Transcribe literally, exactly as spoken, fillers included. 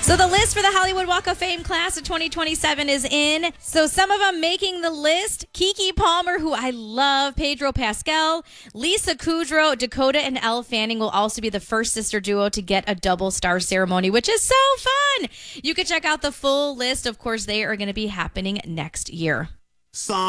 So the list for the Hollywood Walk of Fame class of twenty twenty-seven is in. So some of them making the list: Keke Palmer, who I love, Pedro Pascal, Lisa Kudrow, Dakota and Elle Fanning will also be the first sister duo to get a double star ceremony, which is so fun. You can check out the full list. Of course, they are going to be happening next year. Song.